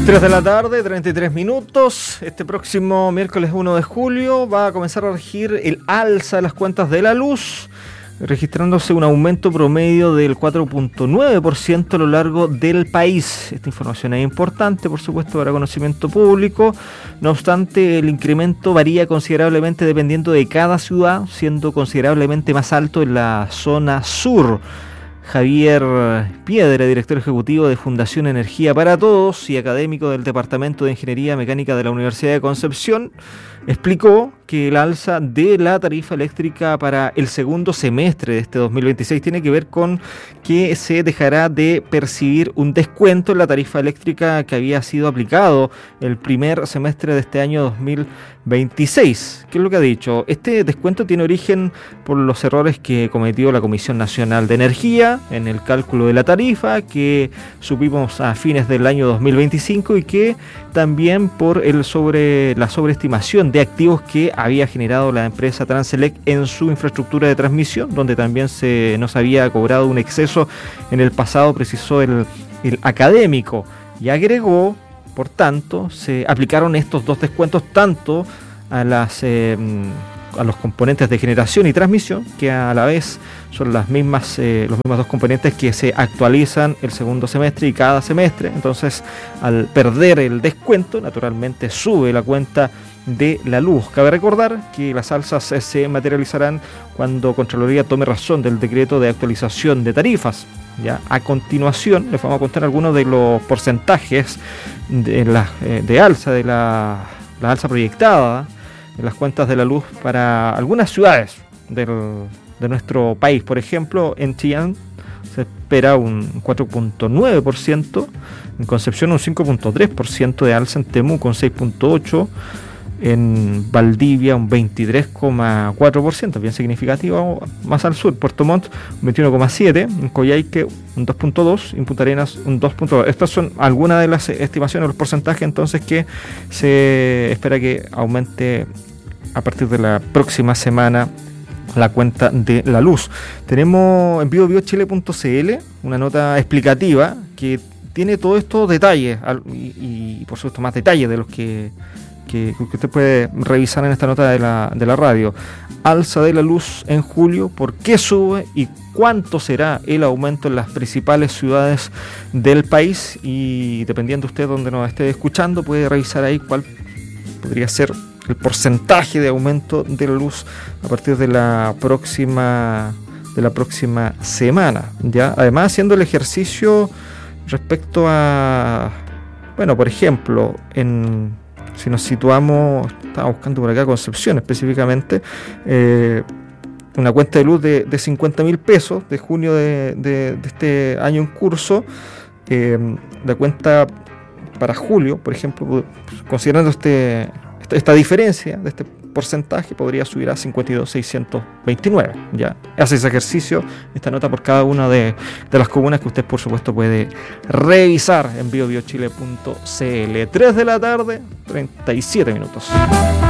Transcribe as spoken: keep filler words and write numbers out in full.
tres de la tarde, treinta y tres minutos. Este próximo miércoles uno de julio va a comenzar a regir el alza de las cuentas de la luz, registrándose un aumento promedio del cuatro punto nueve por ciento a lo largo del país. Esta información es importante, por supuesto, para conocimiento público. No obstante, el incremento varía considerablemente dependiendo de cada ciudad, siendo considerablemente más alto en la zona sur. Javier Piedra, director ejecutivo de Fundación Energía para Todos y académico del Departamento de Ingeniería Mecánica de la Universidad de Concepción, explicó que el alza de la tarifa eléctrica para el segundo semestre de este dos mil veintiséis tiene que ver con que se dejará de percibir un descuento en la tarifa eléctrica que había sido aplicado el primer semestre de este año dos mil veintiséis. ¿Qué es lo que ha dicho? Este descuento tiene origen por los errores que cometió la Comisión Nacional de Energía en el cálculo de la tarifa, que supimos a fines del año dos mil veinticinco, y que también por el sobre la sobreestimación de activos que había generado la empresa Transelec en su infraestructura de transmisión, donde también se nos había cobrado un exceso en el pasado, precisó el, el académico, y agregó, por tanto, se aplicaron estos dos descuentos tanto a las eh, a los componentes de generación y transmisión, que a la vez son las mismas eh, los mismos dos componentes que se actualizan el segundo semestre y cada semestre. Entonces, al perder el descuento, naturalmente sube la cuenta de la luz. Cabe recordar que las alzas se materializarán cuando Contraloría tome razón del decreto de actualización de tarifas. Ya, a continuación les vamos a contar algunos de los porcentajes de, la, eh, de alza de la, la alza proyectada en las cuentas de la luz para algunas ciudades del, de nuestro país. Por ejemplo, en Chillán se espera un cuatro punto nueve por ciento, en Concepción un cinco punto tres por ciento de alza, en Temuco un seis punto ocho por ciento, en Valdivia un veintitrés coma cuatro por ciento, bien significativo. Más al sur, Puerto Montt un veintiuno coma siete por ciento, en Coyhaique un dos punto dos por ciento, en Punta Arenas un dos punto dos por ciento. Estas son algunas de las estimaciones, los porcentajes entonces que se espera que aumente a partir de la próxima semana la cuenta de la luz. Tenemos en bio bio chile punto c l una nota explicativa que tiene todos estos detalles y, y por supuesto más detalles de los que Que, que usted puede revisar en esta nota de la, de la radio. Alza de la luz en julio, ¿por qué sube y cuánto será el aumento en las principales ciudades del país? Y dependiendo usted donde nos esté escuchando, puede revisar ahí cuál podría ser el porcentaje de aumento de la luz a partir de la próxima de la próxima semana. ¿Ya? Además, haciendo el ejercicio respecto a, bueno, por ejemplo, en si nos situamos, estaba buscando por acá Concepción específicamente, eh, una cuenta de luz de, de cincuenta mil pesos de junio de, de, de este año en curso, eh, la cuenta para julio, por ejemplo, considerando este, esta, esta diferencia de este porcentaje, podría subir a cincuenta y dos mil seiscientos veintinueve. Ya hace ese ejercicio, esta nota por cada una de, de las comunas que usted por supuesto puede revisar en bio bio chile punto c l. tres de la tarde, treinta y siete minutos.